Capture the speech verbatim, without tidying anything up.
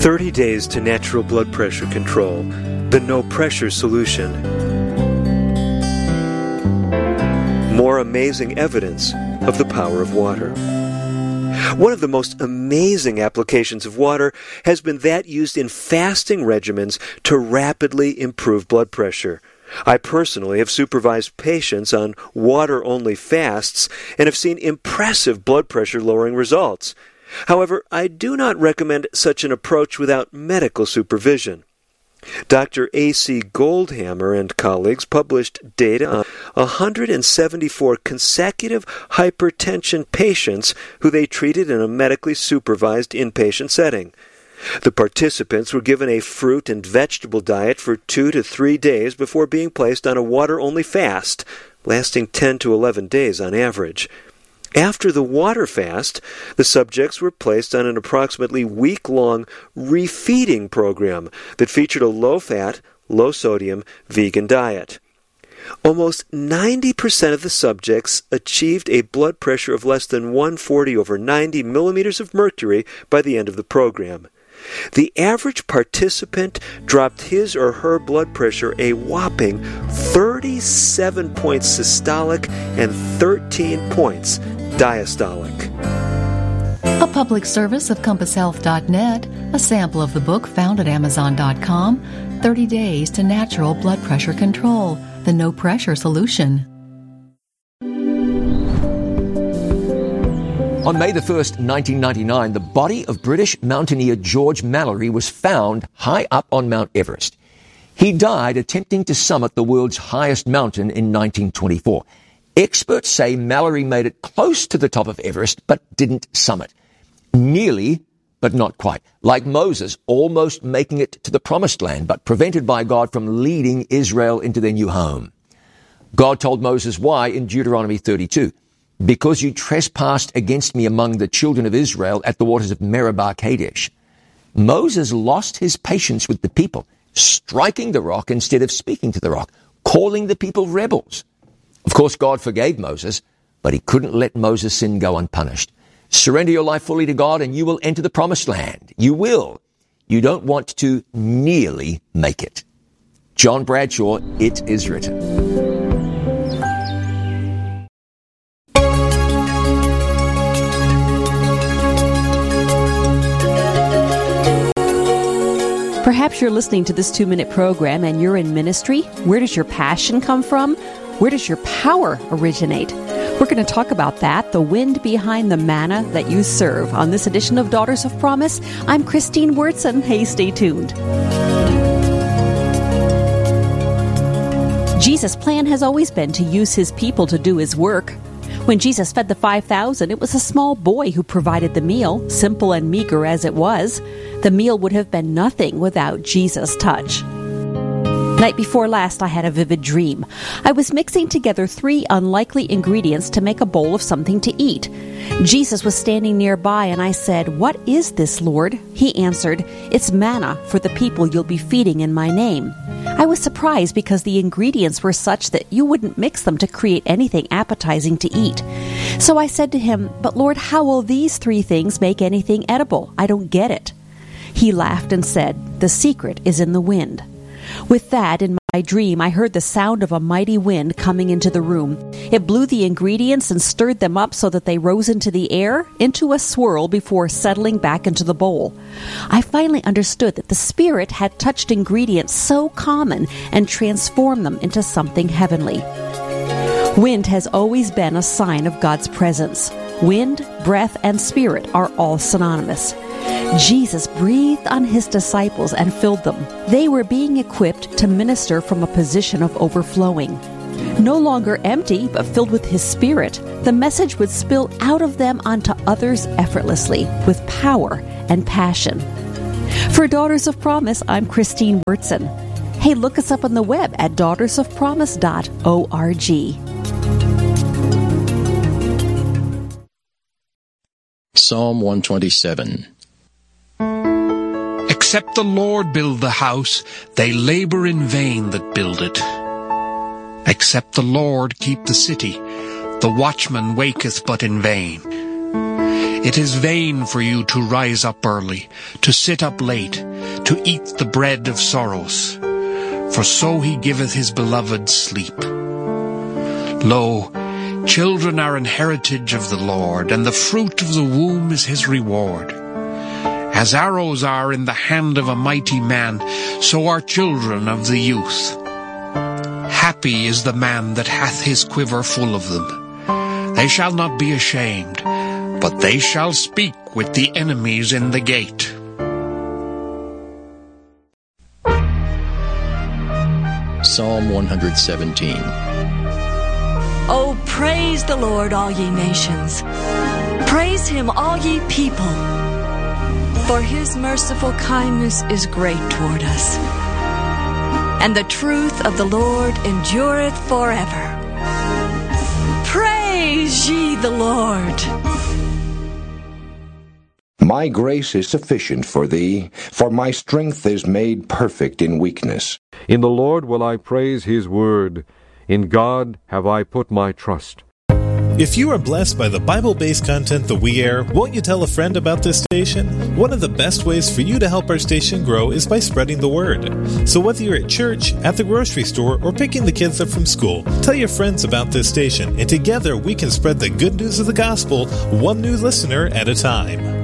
thirty days to natural blood pressure control. The no pressure solution. More amazing evidence of the power of water. One of the most amazing applications of water has been that used in fasting regimens to rapidly improve blood pressure. I personally have supervised patients on water-only fasts and have seen impressive blood pressure-lowering results. However, I do not recommend such an approach without medical supervision. Doctor A C Goldhammer and colleagues published data on one hundred seventy-four consecutive hypertension patients who they treated in a medically supervised inpatient setting. The participants were given a fruit and vegetable diet for two to three days before being placed on a water-only fast, lasting ten to eleven days on average. After the water fast, the subjects were placed on an approximately week-long refeeding program that featured a low-fat, low-sodium vegan diet. Almost ninety percent of the subjects achieved a blood pressure of less than one forty over ninety millimeters of mercury by the end of the program. The average participant dropped his or her blood pressure a whopping thirty-seven points systolic and thirteen points diastolic. A public service of compass health dot net, a sample of the book found at amazon dot com, thirty days to Natural Blood Pressure Control, the No Pressure Solution. On May the first, nineteen ninety-nine, the body of British mountaineer George Mallory was found high up on Mount Everest. He died attempting to summit the world's highest mountain in nineteen twenty-four. Experts say Mallory made it close to the top of Everest, but didn't summit. Nearly, but not quite. Like Moses, almost making it to the Promised Land, but prevented by God from leading Israel into their new home. God told Moses why in Deuteronomy thirty-two. Because you trespassed against me among the children of Israel at the waters of Meribah Kadesh. Moses lost his patience with the people, striking the rock instead of speaking to the rock, calling the people rebels. Of course, God forgave Moses, but he couldn't let Moses' sin go unpunished. Surrender your life fully to God and you will enter the Promised Land. You will. You don't want to nearly make it. John Bradshaw, It Is Written. Perhaps you're listening to this two-minute program and you're in ministry. Where does your passion come from? Where does your power originate? We're going to talk about that, the wind behind the manna that you serve, on this edition of Daughters of Promise. I'm Christine Wurtson. Hey, stay tuned. Jesus' plan has always been to use his people to do his work. When Jesus fed the five thousand, it was a small boy who provided the meal, simple and meager as it was. The meal would have been nothing without Jesus' touch. Night before last, I had a vivid dream. I was mixing together three unlikely ingredients to make a bowl of something to eat. Jesus was standing nearby, and I said, "What is this, Lord?" He answered, "It's manna for the people you'll be feeding in my name." I was surprised because the ingredients were such that you wouldn't mix them to create anything appetizing to eat. So I said to him, "But Lord, how will these three things make anything edible? I don't get it." He laughed and said, "The secret is in the wind." With that, in my dream, I heard the sound of a mighty wind coming into the room. It blew the ingredients and stirred them up so that they rose into the air, into a swirl before settling back into the bowl. I finally understood that the Spirit had touched ingredients so common and transformed them into something heavenly. Wind has always been a sign of God's presence. Wind, breath, and spirit are all synonymous. Jesus breathed on his disciples and filled them. They were being equipped to minister from a position of overflowing. No longer empty, but filled with his Spirit, the message would spill out of them onto others effortlessly, with power and passion. For Daughters of Promise, I'm Christine Wurtson. Hey, look us up on the web at daughters of promise dot org. Psalm one twenty-seven. Except the Lord build the house, they labor in vain that build it. Except the Lord keep the city, the watchman waketh but in vain. It is vain for you to rise up early, to sit up late, to eat the bread of sorrows. For so he giveth his beloved sleep. Lo, children are an heritage of the Lord, and the fruit of the womb is his reward. As arrows are in the hand of a mighty man, so are children of the youth. Happy is the man that hath his quiver full of them. They shall not be ashamed, but they shall speak with the enemies in the gate. Psalm one seventeen. Oh, praise the Lord, all ye nations. Praise him, all ye people. For his merciful kindness is great toward us, and the truth of the Lord endureth forever. Praise ye the Lord. My grace is sufficient for thee, for my strength is made perfect in weakness. In the Lord will I praise his word. In God have I put my trust. If you are blessed by the Bible-based content that we air, won't you tell a friend about this station? One of the best ways for you to help our station grow is by spreading the word. So whether you're at church, at the grocery store, or picking the kids up from school, tell your friends about this station, and together we can spread the good news of the gospel, one new listener at a time.